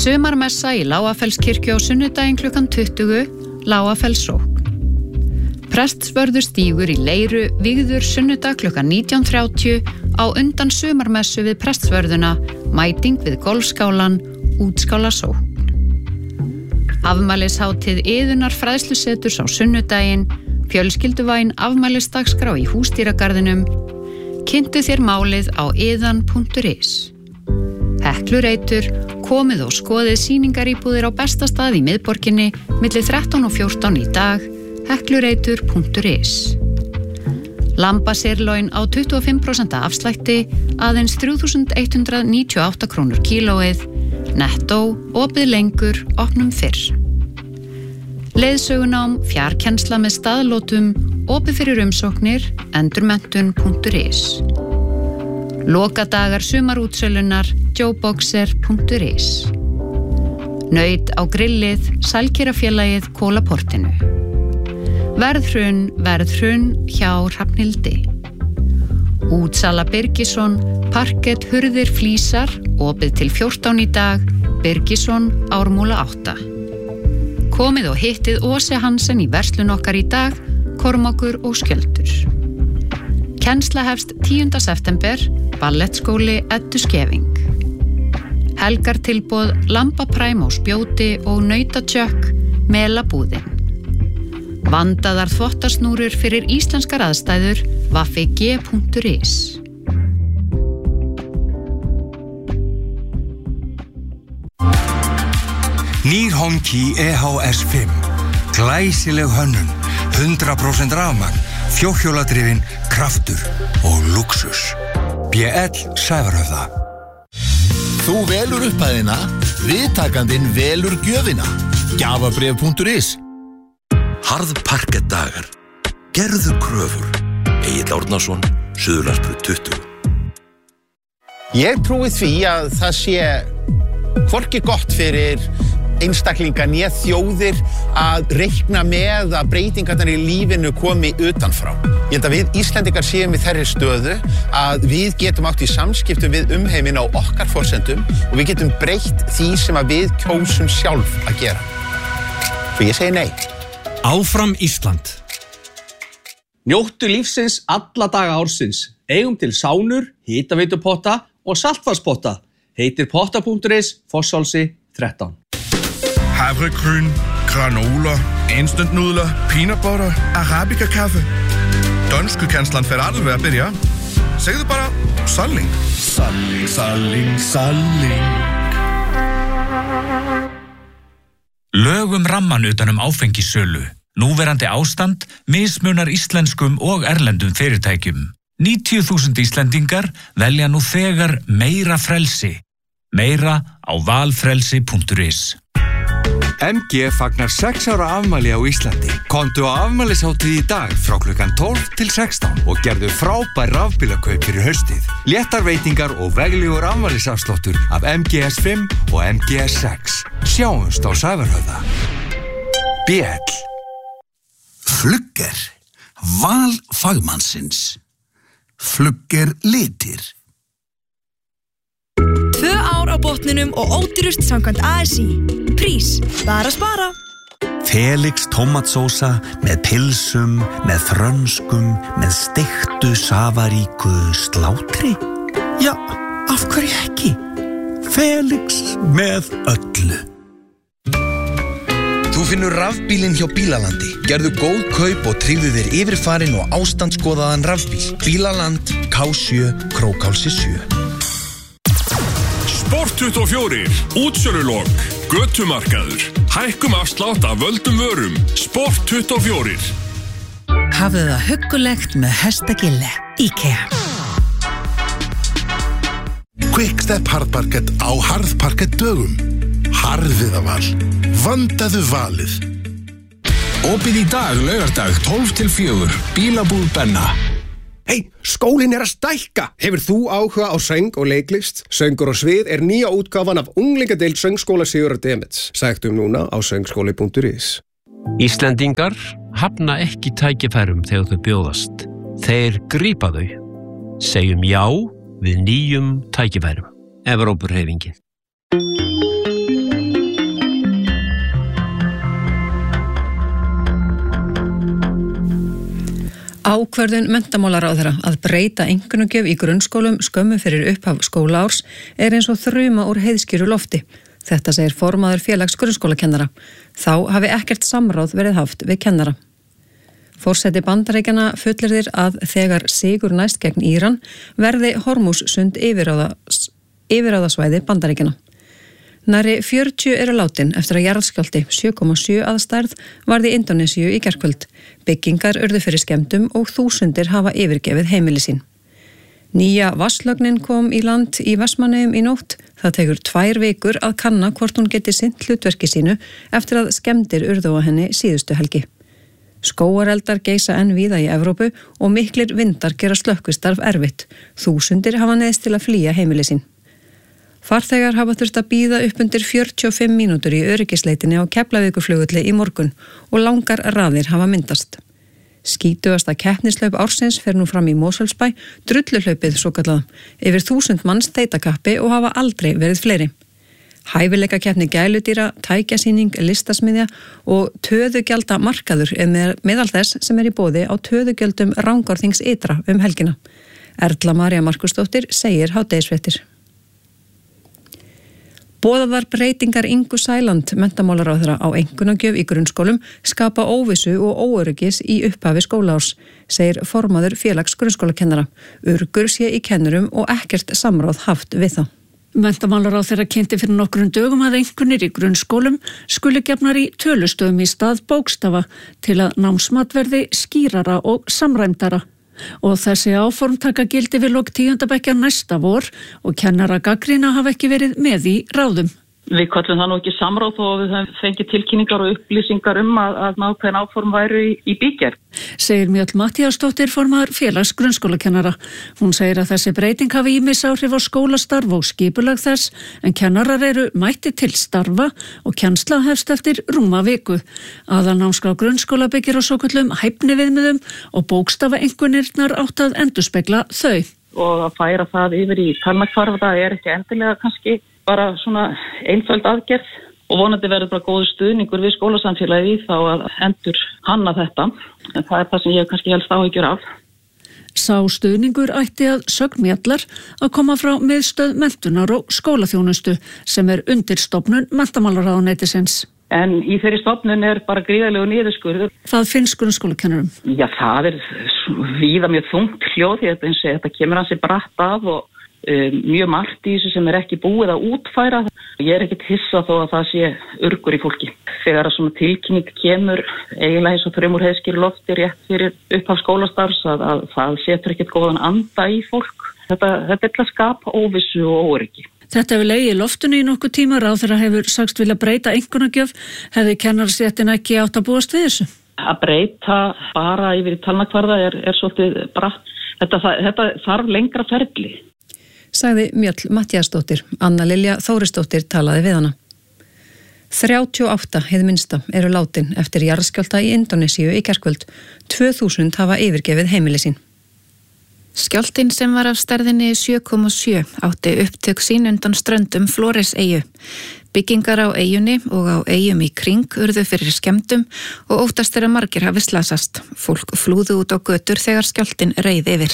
Sumarmessa í Lágafellskirkju á sunnudaginn klukkan 20, Lágafellssókn. Prestsvörður stígur í Leiru vígður sunnudag klukkan 19:30 á undan sumarmessu við prestsvörðuna, mæting við golfskálan, Útskálasókn. Afmælishátíð Iðunnar fræðsluseturs á sunnudaginn, fjölskylduvæn afmælisdagskrá í Húsdýragarðinum, kynntu þér málið á iðan.is. Heklureitur, komið og skoðið sýningaríbúðir á besta stað í miðborginni milli 13 og 14 í dag, heklureitur.is. Lambasirloin á 25% afslætti, aðeins 3.198 krónur kílóið, nettó, opið lengur, opnum fyrr. Leiðsögunám, fjarkennsla með staðlótum, opið fyrir umsóknir, endurmenntun.is. Lokadagar sumarútsölunar, joeboxer.is. Naut á grillið, Sælkerafélagið Kólaportinu. Verðhrun hjá Hrafnhildi. Útsala Birgisson, parkett, hurðir, flísar, opið til 14 í dag, Birgisson, Ármúla 8. Komið og hittið Óse Hansen í verslun okkar í dag, Kormákur og Skjöldur. Kennsla hefst 10. september, ballettskóli Eddu Skeving. Helgartilboð, lambapræm á spjóti og nautatjökk, Melabúðin. Vandaðar þvottasnúrur fyrir íslenskar aðstæður, vaffig.is. Nýr Honki EHS5. Glæsileg hönnun, 100% rafmagn, fjórhjóladrifin, kraftur og luxus. BL Sævarhöfða. Þú velur upphæðina, viðtakandinn velur gjöfina. Gjafabréf.is. Harðparkettdagar. Gerðu kröfur. Egill Árnason, Suðurlandsbraut 20. Ég trúi því að það sé hvorki gott fyrir einstaklinga né þjóðir að reikna með að breytingarnar í lífinu komi utanfrá. Ég held að við Íslendingar séum í þeirri stöðu að við getum átt í samskiptum við umheiminn á okkar forsendum og við getum breytt því sem að við kjósum sjálf að gera. Og ég segi nei. Áfram Ísland. Njóttu lífsins alla daga ársins. Eigum til sánur, hitaveitupotta og saltvarspotta. Heitir potta.is, Fossálsi 13. Havregryn, granola, instantnudler, peanut butter, arabica-kaffe. Dönsku kennslan fer aldrei að byrja. Segðu bara salling. Salling, salling, salling. Lögum ramman utan áfengissölu. Núverandi ástand mismunar íslenskum og erlendum fyrirtækjum. 90.000 Íslendingar velja nú þegar meira frelsi. Meira á valfrelsi.is. MG fagnar 6 ára afmæli á Íslandi. Komdu á afmælishátíð í dag frá klukkan 12 til 16 og gerðu frábær rafbílakaup fyrir haustið. Léttar veitingar og veglegur afmælisafsláttur af MGS5 og MGS6. Sjáumst á Sævarhöfða. BL. Flugger. Val fagmannsins. Flugger litir. 2 ár á botninum og ódýrust samkvæmt ASI. Prís, bara spara. Felix tómatsósa með pilsum, með frönskum, með steiktu safaríku slátri. Já, af hverju ekki? Felix með öllu. Þú finnur rafbílinn hjá Bílalandi. Gerðu góð kaup og tryggðu þér yfirfarinn og ástandskoðaðan rafbíl. Bílaland, K7, Krókálsi 7. Sport 24, útsölulok, götumarkaður, hækkum afslátt af völdum vörum. Sport 24. Hafðu það huggulegt með hestagille. IKEA. Quickstep harðparkett á harðparkett dögum. Harðviðaval. Vandaðu valið. Opið í dag, laugardag, 12 til 4. Bílabúð Benna. Hey, skólinn að stækka. Hefur þú áhuga á söng og leiklist? Söngur og svið nýja útgáfan af unglingadeild söngskóla Sigurðar Demets. Sæktum núna á söngskóli.is. Íslendingar hafna ekki tækifærum þegar þau bjóðast. Þeir grípa þau. Segjum já við nýjum tækifærum. Evrópuhreyfingin. Ákvörðun menntamálaráðherra að breyta einkunnagjöf í grunnskólum skömmu fyrir upphaf skólaárs eins og þruma úr heiðskýru lofti. Þetta segir formaður félags grunnskólakennara. Þá hafi ekkert samráð verið haft við kennara. Forseti Bandaríkjanna fullyrðir að þegar sigur næst gegn Íran verði Hormússund yfirráðasvæði Bandaríkjanna. Nærri 40 eru látin eftir að jarðskjálfti 7,7 að stærð varð í Indónesíu í gærkvöld. Byggingar urðu fyrir skemmdum og þúsundir hafa yfirgefið heimili sín. Nýja vatnslögnin kom í land í Vestmannaeyjum í nótt. Það tekur 2 vikur að kanna hvort hún geti sinnt hlutverki sínu eftir að skemmdir urðu á henni síðustu helgi. Skógareldar geisa enn víða í Evrópu og miklir vindar gera slökkvistarf erfitt. Þúsundir hafa neyðst til að flýja heimili sín. Farþegar hafa þurft að bíða upp undir 45 mínútur í öryggisleitinni á Keflavíkurflugvelli í morgun og langar raðir hafa myndast. Skítugasta keppnislaup ársins fer nú fram í Mosfellsbæ, drulluhlaupið svokallað. Yfir 1000 manns steytakappi og hafa aldrei verið fleiri. Hæfileikakeppni gæludýra, tækjasýning, listasmiðja og töðugjalda markaður meðal þess sem í boði á töðugjöldum Rangárþings ytra helgina. Erla María Markusdóttir segir hádegisfréttir. Boðaðar breytingar Ingu Sæland, menntamálaráðherra á einkunnagjöf í grunnskólum, skapa óvissu og óöryggis í upphafi skólaárs, segir formaður félags grunnskólakennara. Urgur sé í kennurum og ekkert samráð haft við það. Menntamálaráðherra kynnti fyrir nokkrum dögum að einkunnir í grunnskólum skuli gefnar í tölustöðum í stað bókstafa til að námsmat verði skýrara og samræmdara. Og þessi áform taka gildi við lok 10. bekkjar næsta vor og kennara gagnrýna hafa ekki verið með í ráðum. Við kallum það nú ekki samráð þó að við höfum fengið tilkynningar og upplýsingar að nákvæm áform væru í bígerð. Segir Mjöll Matthíasdóttir formaður félags grunnskólakennara. Hún segir að þessi breyting hafi ýmis áhrif á skólastarf og skipulag þess en kennarar eru mætti til starfa og kennsla hefst eftir rúma viku. Aðalnámskrá grunnskóla byggir á svokallum hæfniviðmiðum og bókstafaeinkunnirnar átt að endurspegla þau. Og að færa það yfir í talnakvarfa, það ekki endilega kannski bara svona einföld aðgerð og vonandi verður bara góður stuðningur við skólasamfélagið þá að endur hanna þetta. En það það sem ég kannski helst áhyggjur af. Sá stuðningur ætti að sögn Mjallar að koma frá miðstöð menntunar og skólaþjónustu sem undirstofnun menntamálaráðuneytisins. En í þeirri stofnun bara gríðarlegur niðurskurður. Það finnst grunnskólakennurum? Já, það víða mjög þungt hljóð því að þetta kemur hansi bratt af og mjög margt í þessu sem ekki búið að útfæra. Ég ekkert hissa þó að það sé urgur í fólki. Þegar svona tilkynning kemur eiginlega eins og þrumur heiðskýru lofti rétt fyrir upphaf skólastarfs að það setur ekkert góðan anda í fólk. Þetta til að skapa óvissu og óöryggi. Þetta hefur legið í loftinu í nokkuð tíma, ráðherra hefur sagst vilja breyta einkunnagjöf, hefði kennarastéttin ekki átt að búast við þessu? Að breyta bara yfir í talnakvarða svolítið bratt. Þetta þarf lengra ferli. Sagði Mjöll Matthíasdóttir. Anna Lilja Þórisdóttir talaði við hana. 38 hið minnsta eru látin eftir jarðskjálfta í Indónesíu í gærkvöld. 2000 hafa yfirgefið heimili sín. Skjálftinn sem var af stærðinni 7,7 átti upptök sín undan ströndum Flóreseyju. Byggingar á eyjunni og á eyjum í kring urðu fyrir skemmdum og óttast að margir hafi slasast. Fólk flúðu út á götur þegar skjálftinn reið yfir.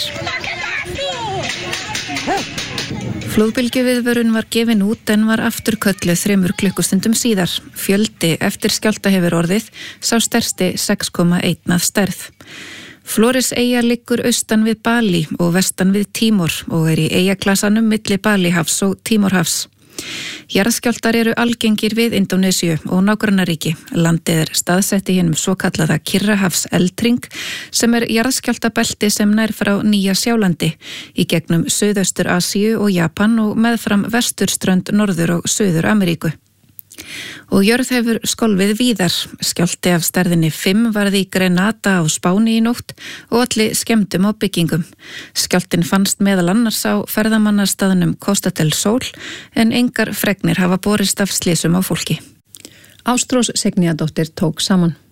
Flóðbylgjuviðvörun var gefin út en var aftur kölluð 3 klukkustundum síðar. Fjöldi eftir skjálfta hefur orðið, sá stærsti 6,1 að stærð. Flóreseyja liggur austan við Bali og vestan við Tímor og í eyjaklasanum milli Balihafs og Tímorhafs. Jarðskjálftar eru algengir við Indónesíu og nágrannaríki. Landið staðsett í hinum svokallaða Kyrrahafs eldhring sem jarðskjálftabelti sem nær frá Nýja Sjálandi í gegnum Suðaustur Asíu og Japan og meðfram vesturströnd Norður- og Suður-Ameríku. Og jörð hefur skolfið víðar. Skjálfti af stærðinni 5 varði í Grenada á Spáni í nótt og allir skemmdum á byggingum. Skjálftin fannst meðal annars á ferðamannastaðnum Costa del Sol en engar fregnir hafa borist af slysum á fólki. Ástrós Signíadóttir tók saman.